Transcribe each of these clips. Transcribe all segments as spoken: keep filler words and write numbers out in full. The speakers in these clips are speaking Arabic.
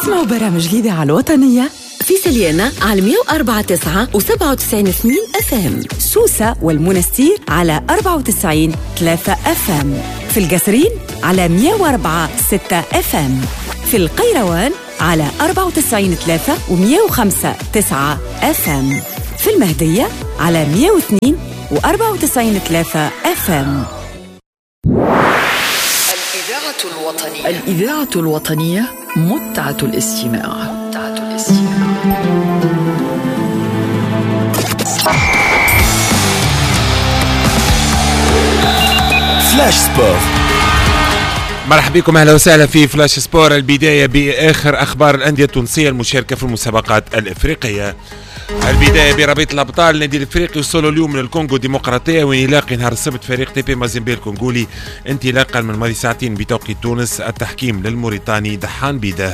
تسمعوا برامج الإذاعة الوطنية في سليانة على مية وأربعة تسعة وسبعة وتسعين اثنين اف ام، سوسة والمنستير على أربعة وتسعين ثلاثة اف ام، في القصرين على مية وأربعة ستة اف ام، في القيروان على أربعة وتسعين ثلاثة ومية وخمسة تسعة اف ام، في المهدية على مية واثنين وأربعة وتسعين ثلاثة اف ام. الإذاعة الوطنية الإذاعة الوطنية متعة الاستماع. متعة الاستماع. فلاش سبور. مرحبا بكم، اهلا وسهلا في فلاش سبور. البدايه باخر اخبار الانديه التونسيه المشاركه في المسابقات الافريقيه. البدايه بربيط الابطال. النادي الافريقي وصلوا اليوم من الكونغو الديمقراطيه وين يلاقي نهار السبت فريق تي بي مازيمبي الكونغولي انطلاقا من ماضي ساعتين بتوقيت تونس. التحكيم للموريتاني دحان بيده.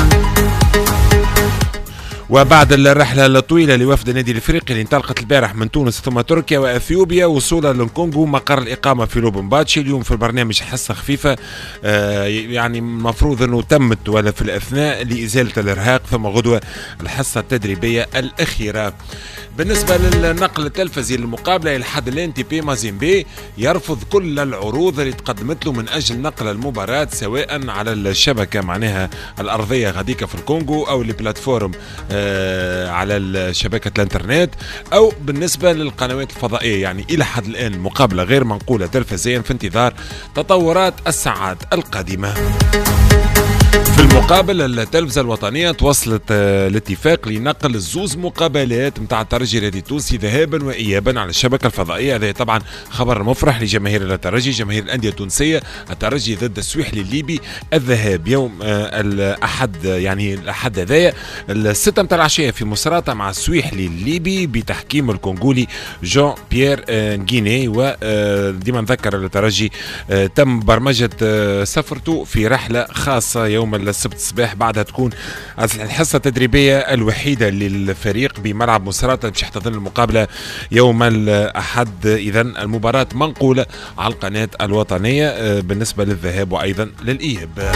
وبعد الرحلة الطويلة لوفد النادي الافريقي اللي انطلقت البارح من تونس ثم تركيا واثيوبيا وصولا للكونغو مقر الاقامة في لوبمباتشي، اليوم في البرنامج حصة خفيفة آه يعني المفروض انه تمت ولا في الاثناء لازالة الارهاق، ثم غدوة الحصة التدريبية الاخيرة. بالنسبة للنقل التلفزي للمقابلة إلى حد الآن تي بي مازيمبي يرفض كل العروض اللي تقدمت له من أجل نقل المباراة سواء على الشبكة معناها الأرضية غاديكا في الكونغو أو البلاتفورم آه على شبكة الانترنت أو بالنسبة للقنوات الفضائية. يعني إلى حد الآن المقابلة غير منقولة تلفزيا في انتظار تطورات الساعات القادمة. في المقابل التلفزة الوطنية توصلت الاتفاق لنقل الزوز مقابلات متاع الترجي الرياضي التونسي ذهابا وإيابا على الشبكة الفضائية. هذا طبعا خبر مفرح لجماهير الترجي، جماهير الأندية التونسية. الترجي ضد السويحلي الليبي، الذهاب يوم الأحد يعني الأحد هذايا الستة متاع العشية في مصراتة مع السويحلي الليبي بتحكيم الكونغولي جون بيير نجيني. وديما نذكر الترجي تم برمجة سفرته في رحلة خاصة يوم السبت الصباح، بعدها تكون الحصة التدريبية الوحيدة للفريق بملعب مصراتة باش يحتضن المقابلة يوم الأحد. إذا المباراة منقولة على القناة الوطنية بالنسبة للذهاب وأيضا للإياب.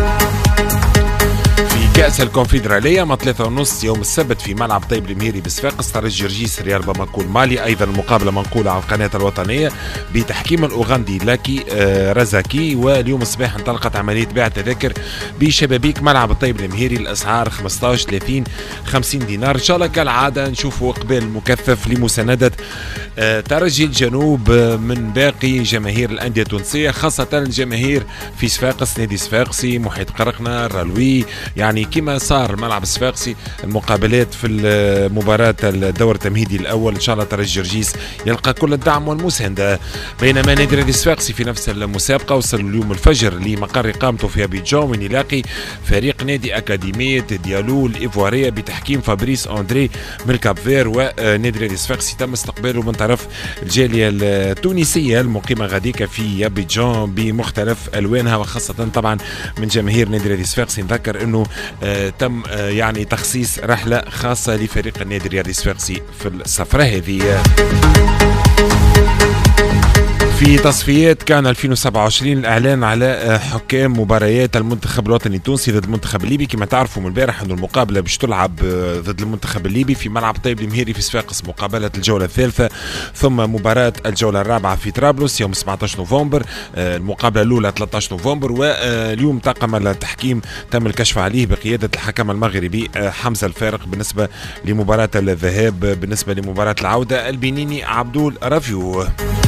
كأس الكونفدرالية ما ثلاثة ونص يوم السبت في ملعب طيب المهيري بصفاقس، ترجي جرجيس ريال باماكو المالي. أيضا المقابلة منقولة على القناة الوطنية بتحكيم الأوغندي لاكي آه رزاكي. واليوم الصباح انطلقت عملية بيع تذاكر بشبابيك ملعب الطيب المهيري، الأسعار خمسطاش ثلاثين خمسين دينار. إن شاء الله كالعادة نشوفوا إقبال مكثف لمساندة آه ترجي الجنوب من باقي جماهير الأندية التونسية، خاصة الجماهير في صفاقس، نادي صفاقسي، محيط قرقنة، الرلوي. يعني كما صار الملعب الصفاقسي المقابلات في مباراة الدور التمهيدي الأول إن شاء الله ترجي جرجيس يلقى كل الدعم والمساندة. بينما نادي الرياضي الصفاقسي في نفس المسابقة وصل اليوم الفجر لمقر إقامته في أبيجان وين يلاقي فريق نادي أكاديمية ديالو الإيفوارية بتحكيم فابريس أندري من كاب فير. ونادي الرياضي الصفاقسي تم استقباله من طرف الجالية التونسية المقيمة غاديكا في أبيجان بمختلف ألوانها، وخاصة طبعا من جماهير نادي الرياضي الصفاقسي. نذكر أنه آه تم آه يعني تخصيص رحلة خاصة لفريق النادي الرياضي الصفاقسي في السفرة هذه. في تصفيات كان ألفين وسبعة وعشرين الإعلان على حكام مباريات المنتخب الوطني التونسي ضد المنتخب الليبي. كما تعرفوا من البارح أن المقابلة باش تلعب ضد المنتخب الليبي في ملعب طيب المهيري في صفاقس، مقابلة الجولة الثالثة ثم مباراة الجولة الرابعة في طرابلس يوم سبعطاش نوفمبر، المقابلة الأولى ثلاثطاش نوفمبر. واليوم طاقم التحكيم تم الكشف عليه بقيادة الحكم المغربي حمزة الفارق بالنسبة لمباراة الذهاب. بالنسبة لمباراة العودة البنيني عبدول رافيو.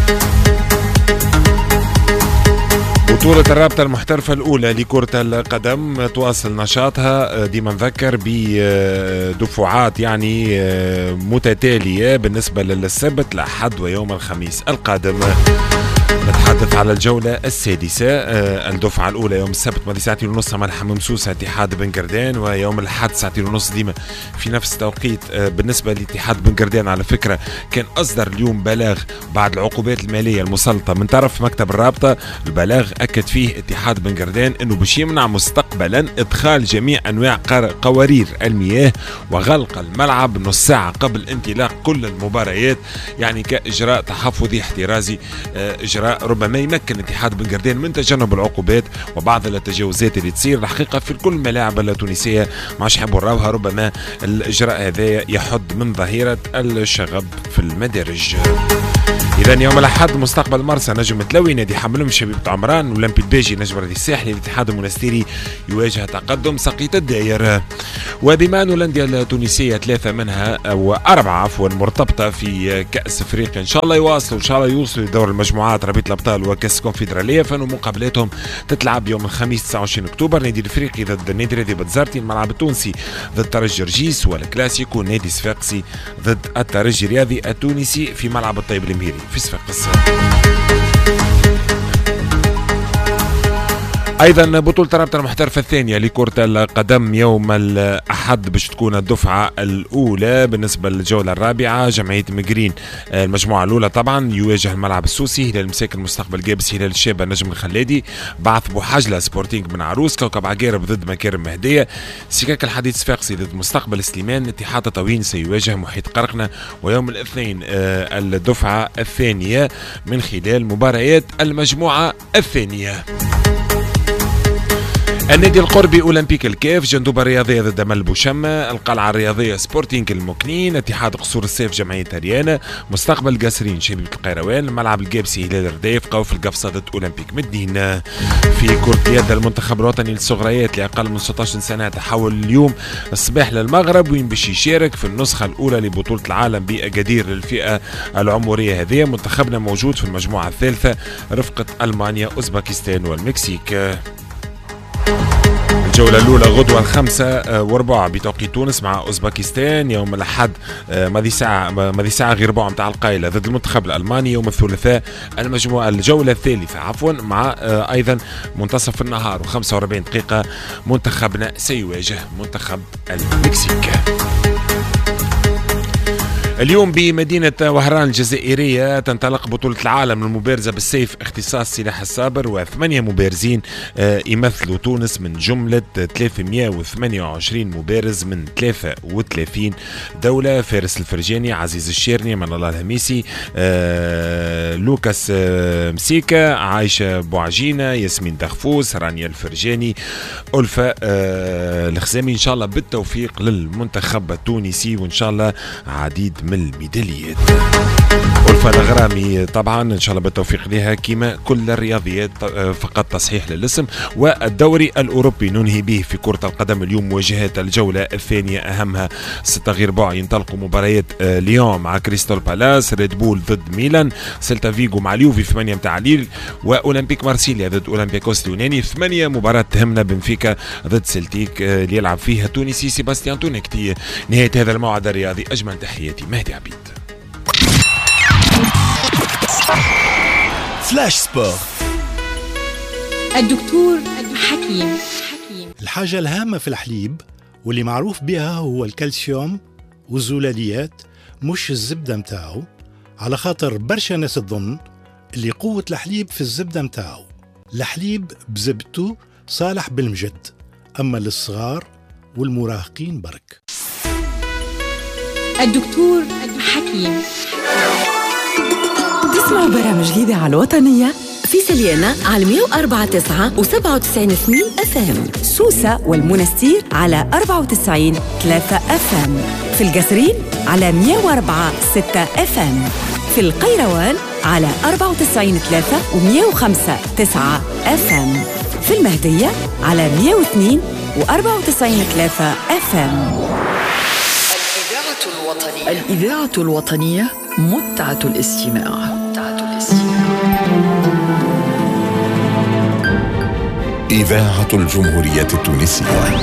بطولة الرابطة المحترفة الأولى لكرة القدم تواصل نشاطها، ديما نذكر بدفعات يعني متتالية بالنسبة للسبت الأحد ويوم الخميس القادم. نتحدث على الجولة السادسة. الدفعة الأولى يوم السبت ماضي ساعتين ونص أمام حمامسوسة اتحاد بن قردان، ويوم الأحد ساعتين ونص ديما في نفس التوقيت. بالنسبة لاتحاد بن قردان على فكرة كان أصدر اليوم بلاغ بعد العقوبات المالية المسلطة من طرف مكتب الرابطة. البلاغ أكد فيه اتحاد بن قردان أنه باش يمنع مستقبلا إدخال جميع أنواع قوارير المياه وغلق الملعب نص ساعة قبل انطلاق كل المباريات، يعني كإجراء تحفظي احترازي، إجراء ربما ربما يمكن اتحاد بن قردان من تجنب العقوبات وبعض التجاوزات اللي تصير الحقيقة في كل الملاعب التونسية. ماش حبوا نراوها، ربما الإجراء هذا يحد من ظاهرة الشغب في المدارج. إذا يوم الأحد مستقبل مرسى نجم تلوي نادي حملهم شبيبة عمران ولمبي الباجي نجم رادي الساحلي. الاتحاد المنستيري يواجه تقدم سقيط الدائر. وبما أن الأندية التونسية ثلاثة منها أو أربعة عفوا مرتبطة في كأس أفريقيا إن شاء الله يواصلوا إن شاء الله يوصلوا لدور المجموعات ربيع الأبطال وكأس الكونفدرالية، فإنه مقابلاتهم تتلعب يوم الخميس تسعة وعشرين أكتوبر. نادي الإفريقي ضد النادي الرياضي بتزارتي، الملعب التونسي ضد ترجي رجيس، والكلاسيكو نادي صفاقسي ضد الترجي الرياضي التونسي في ملعب الطيب المهيري في صفاقس. ايضا بطولة رابطة المحترفة الثانية لكرة القدم يوم الاحد باش تكون الدفعة الاولى بالنسبة للجولة الرابعة. جمعية مقرين المجموعة الاولى طبعا يواجه الملعب السوسي، هلال مساكن المستقبل جابس، هلال الشابة النجم الخلادي، بعث بوحجلة سبورتينغ بن عروس، كوكب عقارب ضد مكارم مهدية، سكاك الحديد صفاقسي ضد مستقبل سليمان، اتحاد تطاوين سيواجه محيط قرقنة. ويوم الاثنين الدفعة الثانية من خلال مباريات المجموعة الثانية. النادي القربي أولمبيك الكاف، جندوبة الرياضية ضد مل بوشمة، القلعة الرياضية سبورتينغ المكنين، اتحاد قصور السيف جمعية ريانة، مستقبل قاسرين شبيبة القيروان، الملعب الجابسي هلال الرديف، قوف القفصة ضد أولمبيك مدينة. في كرة اليد المنتخب الوطني للصغريات لأقل من ستة عشر سنة تحول اليوم الصباح للمغرب وين باش يشارك في النسخة الأولى لبطولة العالم بأكادير للفئة العمرية هذه. منتخبنا موجود في المجموعة الثالثة رفقة ألمانيا أوزباكستان والمكسيك. الجولة الأولى غدوة الخمسة وربع بتوقيت تونس مع أوزباكستان، يوم الأحد ماضي ساعة ماضي ساعة غير ربع متاع القايلة ضد المنتخب الألماني. يوم الثلاثاء المجموعة الجولة الثالثة عفوا مع أيضا منتصف النهار وخمسة وأربعين دقيقة منتخبنا سيواجه منتخب المكسيك. اليوم بمدينة وهران الجزائرية تنطلق بطولة العالم للمبارزة بالسيف اختصاص سلاح الصابر، وثمانية مبارزين يمثلوا تونس من جملة ثلاثمئة وثمانية وعشرين مبارز من ثلاثة وثلاثين دولة. فارس الفرجاني، عزيز الشيرني، من الله الهميسي، آه، لوكاس آه، مسيكا، عايشة بوعجينة، ياسمين دخفوس، رانيا الفرجاني، ألفة آه، الخزامي. إن شاء الله بالتوفيق للمنتخب التونسي وإن شاء الله عديد من الميداليات. ألفة الغرامي طبعا ان شاء الله بالتوفيق لها كما كل الرياضيات، فقط تصحيح للاسم. والدوري الاوروبي ننهي به في كرة القدم اليوم مواجهات الجولة الثانية اهمها ستة غير ربع ينطلقوا مباريات ليون مع كريستال بالاس، ريد بول ضد ميلان، سيلتا فيغو مع اليوفي ثمانية متاع ليل، واولمبيك مارسيليا ضد اولمبيكوس اليوناني. ثمانية مباراة تهمنا بنفيكا ضد سلتيك اللي يلعب فيها التونسي سيباستيان تونيكتي. نهاية هذا الموعد الرياضي، اجمل تحياتي مهدي عبيد. فلاش سبور. الدكتور حكيم. الحاجة الهامة في الحليب واللي معروف بها هو الكالسيوم والزلاليات، مش الزبدة متاعه، على خاطر برشا ناس تظن اللي قوة الحليب في الزبدة متاعه. الحليب بزبدته صالح بالمجد، أما للصغار والمراهقين برك. الدكتور حكيم. تسمعوا برامج جديدة على الوطنية في سليانة على مية وأربعة تسعة وسبعة وتسعين اثنين اف ام، سوسة والمنستير على أربعة وتسعين ثلاثة اف ام، في القصرين على مية وأربعة ستة اف ام، في القيروان على أربعة وتسعين ثلاثة ومية وخمسة تسعة اف ام، في المهدية على مية واثنين وأربعة وتسعين ثلاثة اف ام. الإذاعة الوطنية متعة الاستماع. متعة الاستماع. إذاعة الجمهورية التونسية.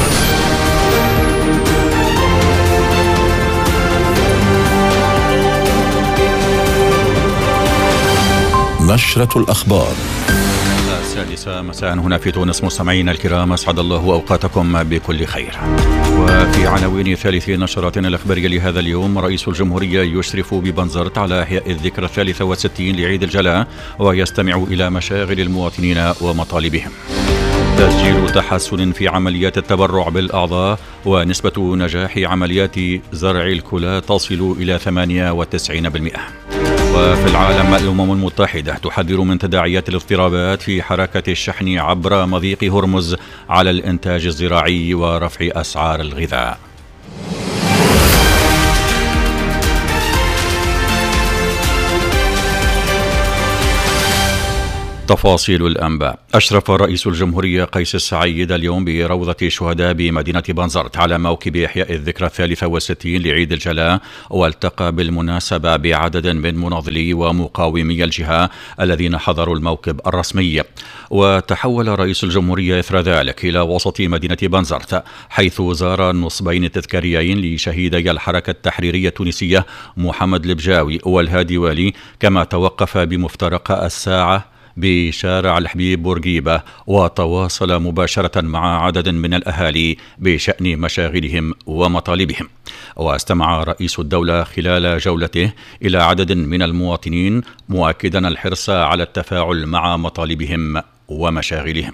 نشرة الأخبار السادسة مساء هنا في تونس. مستمعينا الكرام، أسعد الله أوقاتكم بكل خير. وفي عناوين ثالث نشراتنا الأخبارية لهذا اليوم، رئيس الجمهورية يشرف ببنزرت على إحياء الذكرى الثالثة والستين لعيد الجلاء ويستمع إلى مشاغل المواطنين ومطالبهم. تسجيل تحسن في عمليات التبرع بالأعضاء، ونسبة نجاح عمليات زرع الكلى تصل إلى ثمانية وتسعين بالمئة. وفي العالم الأمم المتحدة تحذر من تداعيات الاضطرابات في حركة الشحن عبر مضيق هرمز على الإنتاج الزراعي ورفع أسعار الغذاء. تفاصيل الأنباء. أشرف رئيس الجمهورية قيس السعيد اليوم بروضة الشهداء بمدينة بنزرت على موكب إحياء الذكرى الثالثة والستين لعيد الجلاء، والتقى بالمناسبة بعدد من مناضلي ومقاومي الجهة الذين حضروا الموكب الرسمي. وتحول رئيس الجمهورية إثر ذلك إلى وسط مدينة بنزرت، حيث زار النصبين التذكاريين لشهيدي الحركة التحريرية التونسية محمد البجاوي والهادي والي، كما توقف بمفترق الساعة بشارع الحبيب بورقيبة وتواصل مباشرة مع عدد من الأهالي بشأن مشاغلهم ومطالبهم. واستمع رئيس الدولة خلال جولته إلى عدد من المواطنين مؤكدا الحرص على التفاعل مع مطالبهم ومشاغلهم.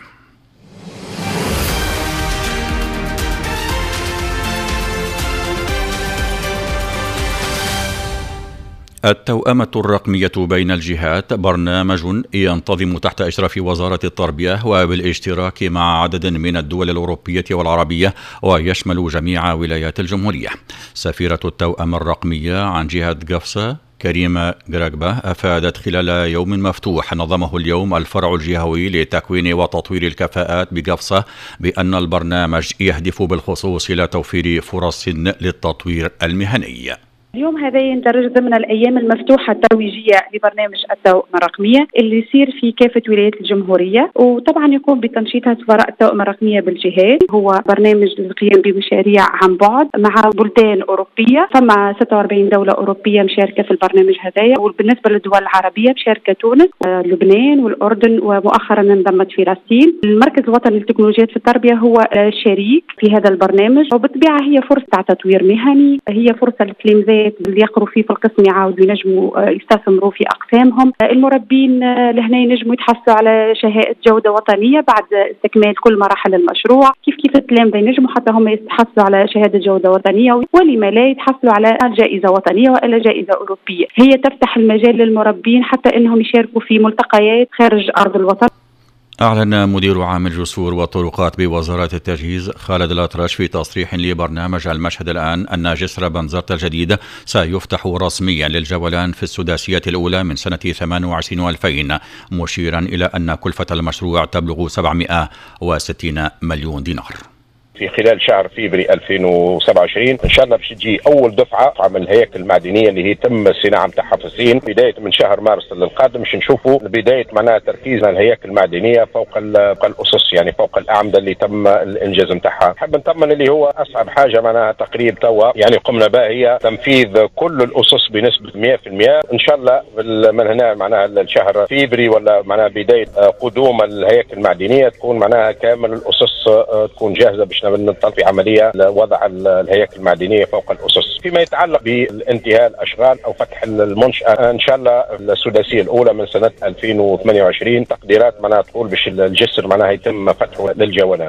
التوأمة الرقمية بين الجهات برنامج ينتظم تحت إشراف وزارة التربية وبالاشتراك مع عدد من الدول الأوروبية والعربية، ويشمل جميع ولايات الجمهورية. سفيرة التوأمة الرقمية عن جهة قفصة كريمة جراجبة أفادت خلال يوم مفتوح نظمه اليوم الفرع الجهوي لتكوين وتطوير الكفاءات بقفصة بأن البرنامج يهدف بالخصوص إلى توفير فرص للتطوير المهني. اليوم هذا يندرج ضمن الأيام المفتوحة الترويجية لبرنامج التوأمة الرقمية اللي يصير في كافة ولايات الجمهورية، وطبعا يقوم بتنشيطها سفراء التوأمة الرقمية بالجهات. هو برنامج للقيام بمشاريع عن بعد مع بلدان أوروبية، فما ستة وأربعين دولة أوروبية مشاركة في البرنامج هذايا، وبالنسبة للدول العربية مشاركة تونس ولبنان والأردن ومؤخرا انضمت فلسطين. المركز الوطني للتكنولوجيات في التربية هو شريك في هذا البرنامج، وبالطبيعة هي فرصة تطوير مهني، هي فرصة للتلاميذ اللي يقروا فيه في القسم يعاودوا ينجموا يستثمروا في أقسامهم. المربين لهنا ينجموا يتحصلوا على شهادة جودة وطنية بعد استكمال كل مراحل المشروع. كيف كيف التلاميذ ينجموا حتى هم يتحصلوا على شهادة جودة وطنية، ولما لا يتحصلوا على جائزة وطنية وإلا جائزة أوروبية. هي تفتح المجال للمربين حتى أنهم يشاركوا في ملتقيات خارج أرض الوطن. أعلن مدير عام الجسور والطرقات بوزارة التجهيز خالد الأطرش في تصريح لبرنامج المشهد الآن أن جسر بنزرت الجديد سيفتح رسميا للجولان في السداسية الأولى من سنة ثمانية وعشرين وألفين، مشيرا إلى أن كلفة المشروع تبلغ سبعمائة وستين مليون دينار. في خلال شهر فبراير ألفين وسبعة وعشرين ان شاء الله باش تجي اول دفعه من الهياكل المعدنيه اللي هي تم الصناعه نتاعها في الصين. بدايه من شهر مارس القادم باش نشوفوا بدايه معناها تركيز على الهياكل المعدنيه فوق الاسس، يعني فوق الاعمده اللي تم الانجاز نتاعها. نحب نطمن اللي هو اصعب حاجه معناها تقريب توا يعني قمنا بها هي تنفيذ كل الاسس بنسبه مئة بالمئة. ان شاء الله من هنا معناها الشهر فبراير ولا معناها بدايه قدوم الهياكل المعدنيه تكون معناها كامل الاسس تكون جاهزه باش نطلع في عمليه لوضع الهياكل المعدنيه فوق الاسس. فيما يتعلق بالانتهاء الاشغال او فتح المنشاه ان شاء الله السداسيه الاولى من سنه ألفين وثمانية وعشرين تقديرات معناها تقول باش الجسر معناها يتم فتحه للجولان.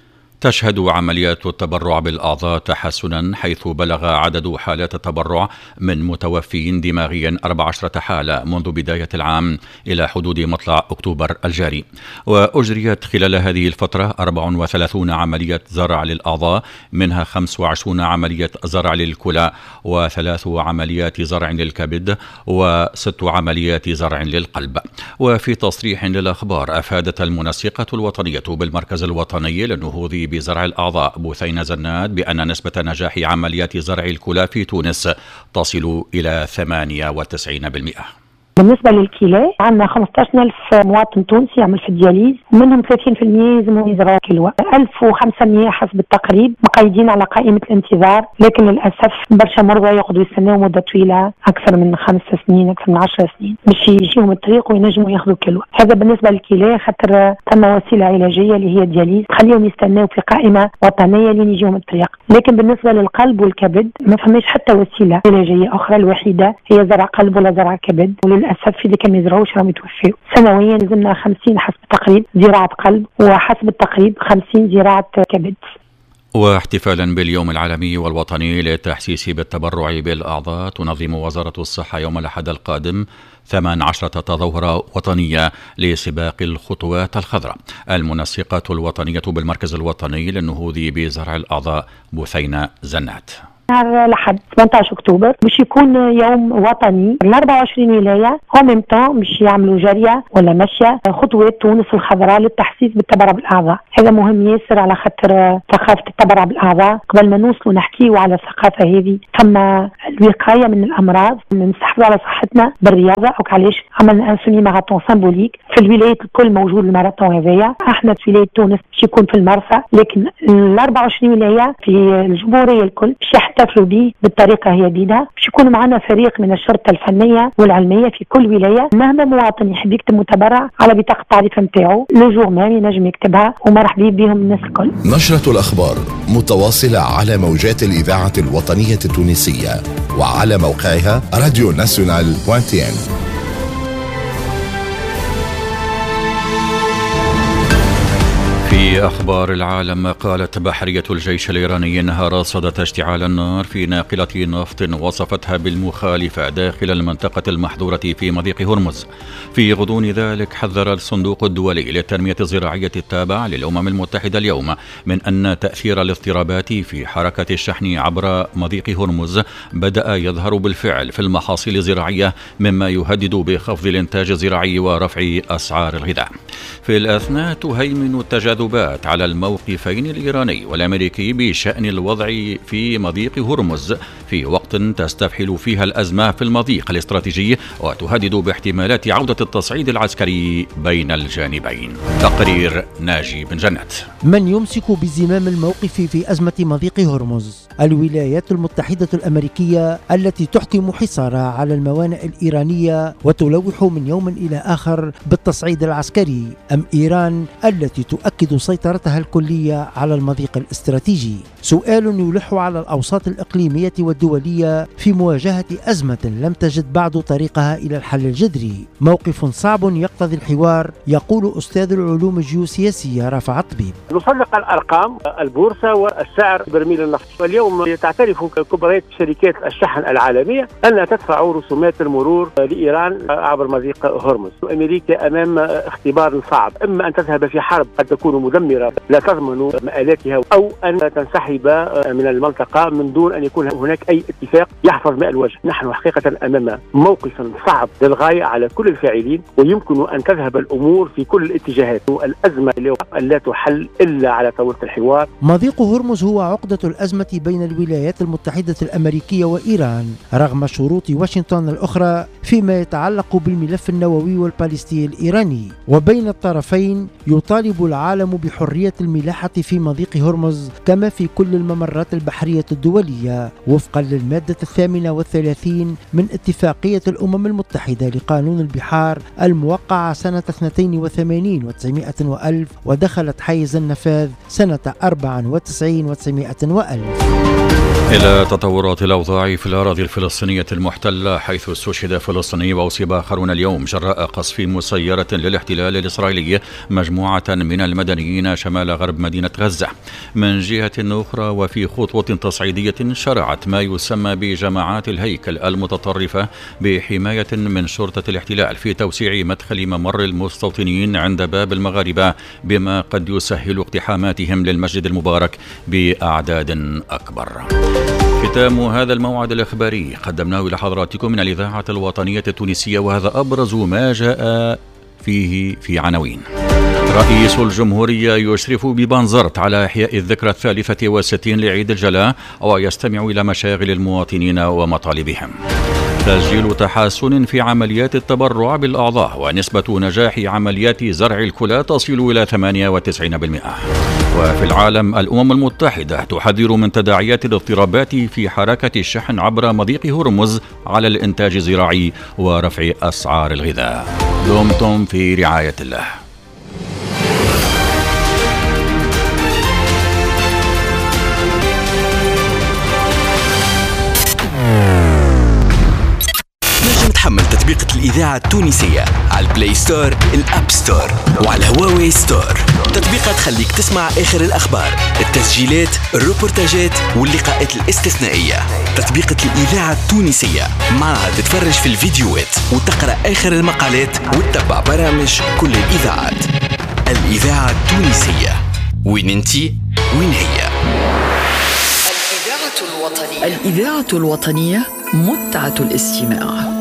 تشهد عمليات التبرع بالأعضاء تحسنا، حيث بلغ عدد حالات التبرع من متوفين دماغيا أربع عشرة حالة منذ بداية العام إلى حدود مطلع أكتوبر الجاري. وأجريت خلال هذه الفترة أربع وثلاثين عملية زرع للأعضاء، منها خمس وعشرين عملية زرع للكلى، وثلاث عمليات زرع للكبد، وست عمليات زرع للقلب. وفي تصريح للأخبار أفادت المنسقة الوطنية بالمركز الوطني للنهوض بزرع الأعضاء بثينة زناد بأن نسبة نجاح عمليات زرع الكلى في تونس تصل إلى ثمانية وتسعين بالمئة. بالنسبة للكلى عندنا خمسة عشر ألف مواطن تونسي يعمل في الدياليز، ومنهم ثلاثين بالمئة يلزموا يزرعوا كلوة. ألف وخمسمائة حسب التقريب مقيدين على قائمة الانتظار، لكن للأسف برشا مرضى يقعدوا يستناو مدة طويلة أكثر من خمس سنين أكثر من عشر سنين باش يجيهم الطريق وينجموا ياخذوا كلوة. هذا بالنسبة للكلى، خاطر تم وسيلة علاجية اللي هي الدياليز تخليهم يستناو في قائمة وطنية لين يجيهم الطريق. لكن بالنسبة للقلب والكبد ما فماش حتى وسيلة علاجية أخرى، الوحيدة هي زرع قلب ولا زرع كبد، وللأسف في ذيك ما يزرعوش راهم يتوفوا. سنويا لازمنا خمسين حسب التقريب زراعة قلب، وحسب التقريب خمسين زراعة كبد. واحتفالا باليوم العالمي والوطني للتحسيس بالتبرع بالأعضاء، تنظم وزارة الصحة يوم الأحد القادم ثمان عشرة تظاهرة وطنية لسباق الخطوات الخضراء. المنسقة الوطنية بالمركز الوطني للنهوض بزرع الأعضاء بثينة زنات. نهار الأحد ثمانية عشر أكتوبر باش يكون يوم وطني ل أربعة وعشرين ولاية، وميم طون باش يعملوا جارية ولا مشية خطوات تونس الخضراء للتحسيس بالتبرع بالأعضاء. هذا مهم ياسر على خاطر ثقافة التبرع بالأعضاء. قبل ما نوصلوا نحكيوا على الثقافة هذه ثم الوقاية من الأمراض، نستحفظوا على صحتنا بالرياضة. وعلاش عملنا ان سيمي ماراثون سيمبوليك في الولايات الكل موجود الماراثون هذايا. احنا في ولاية تونس باش يكون في المرسى، لكن ال أربعة وعشرين ولاية في الجمهورية الكل باش يحتفلوا به بالطريقة هي جديدة. باش يكون معنا فريق من الشرطة الفنية والعلمية في كل ولاية. مهما مواطن يحب يكتب متبرع على بطاقة التعريف نتاعو لو جور مام ينجم يكتبها، ومرحبا بهم الناس الكل. نشرة الأخبار متواصلة على موجات الإذاعة الوطنية التونسية وعلى موقعها راديو ناسيونال دوت تي ان. في أخبار العالم، قالت بحرية الجيش الإيراني أنها رصدت اشتعال النار في ناقلة نفط وصفتها بالمخالفة داخل المنطقة المحظورة في مضيق هرمز. في غضون ذلك، حذر الصندوق الدولي للتنمية الزراعية التابع للأمم المتحدة اليوم من أن تأثير الاضطرابات في حركة الشحن عبر مضيق هرمز بدأ يظهر بالفعل في المحاصيل الزراعية، مما يهدد بخفض الإنتاج الزراعي ورفع أسعار الغذاء. في الأثناء، تهيمن التجاذبات على الموقفين الإيراني والأمريكي بشأن الوضع في مضيق هرمز في وقت تستفحل فيها الأزمة في المضيق الاستراتيجي وتهدد باحتمالات عودة التصعيد العسكري بين الجانبين. تقرير ناجي بن جنات. من يمسك بزمام الموقف في أزمة مضيق هرمز؟ الولايات المتحدة الأمريكية التي تحكم حصارها على الموانئ الإيرانية وتلوح من يوم إلى آخر بالتصعيد العسكري، أم إيران التي تؤكد سيطرتها الكلية على المضيق الاستراتيجي؟ سؤال يلح على الأوساط الإقليمية والدولية في مواجهة أزمة لم تجد بعد طريقها إلى الحل الجذري. موقف صعب يقتضي الحوار، يقول أستاذ العلوم الجيوسياسية رافع الطبيب. نصدق الأرقام، البورصة والسعر برميل النفط. واليوم تعترف كبريات شركات الشحن العالمية أنها تدفع رسومات المرور لإيران عبر مضيق هرمز. أمريكا أمام اختبار صعب، إما أن تذهب في حرب قد تكون مدمرة لا تضمن مآلاتها، أو أن تنسحب من المنطقة من دون أن يكون هناك أي اتفاق يحفظ ماء الوجه. نحن حقيقة أمام موقف صعب للغاية على كل الفاعلين، ويمكن أن تذهب الأمور في كل الاتجاهات. الأزمة لا تحل إلا على طاولة الحوار. مضيق هرمز هو عقدة الأزمة بين الولايات المتحدة الأمريكية وإيران رغم شروط واشنطن الأخرى فيما يتعلق بالملف النووي والباليستي الإيراني. وبين الطرفين يطالب العالم بحرية الملاحة في مضيق هرمز كما في كل الممرات البحرية الدولية وفقا للمادة الثامنة والثلاثين من اتفاقية الأمم المتحدة لقانون البحار الموقعة سنة اثنين وثمانين وتسعمائة وألف ودخلت حيز النفاذ سنة أربعة وتسعين وتسعمائة وألف. إلى تطورات الأوضاع في الأراضي الفلسطينية المحتلة، حيث استشهد فلسطيني وأصيب آخرون اليوم جراء قصف مسيرة للاحتلال الإسرائيلي مجموعة من المدنيين شمال غرب مدينة غزة. من جهة أخرى، وفي خطوة تصعيدية شرعت ما يسمى بجماعات الهيكل المتطرفة بحماية من شرطة الاحتلال في توسيع مدخل ممر المستوطنين عند باب المغاربة، بما قد يسهل اقتحاماتهم للمسجد المبارك بأعداد أكبر. ختام هذا الموعد الإخباري قدمناه إلى حضراتكم من الإذاعة الوطنية التونسية، وهذا أبرز ما جاء فيه في عناوين. رئيس الجمهورية يشرف ببنزرت على إحياء الذكرى الثالثة والستين لعيد الجلاء ويستمع إلى مشاغل المواطنين ومطالبهم. تسجيل تحسن في عمليات التبرع بالأعضاء، ونسبة نجاح عمليات زرع الكلى تصل إلى ثمانية وتسعين بالمئة. وفي العالم، الأمم المتحدة تحذر من تداعيات الاضطرابات في حركة الشحن عبر مضيق هرمز على الإنتاج الزراعي ورفع أسعار الغذاء. دمتم في رعاية الله. تحمل تطبيق الإذاعة التونسية على البلاي ستور، الأب ستور، وعلى هواوي ستور. تطبيقة تخليك تسمع آخر الأخبار، التسجيلات، الروبورتاجات واللقاءات الاستثنائية. تطبيقة الإذاعة التونسية، معها تتفرج في الفيديوهات وتقرأ آخر المقالات وتتبع برامج كل الإذاعات. الإذاعة التونسية، وين انتي وين هي؟ الإذاعة الوطنية الإذاعة الوطنية متعة الاستماع.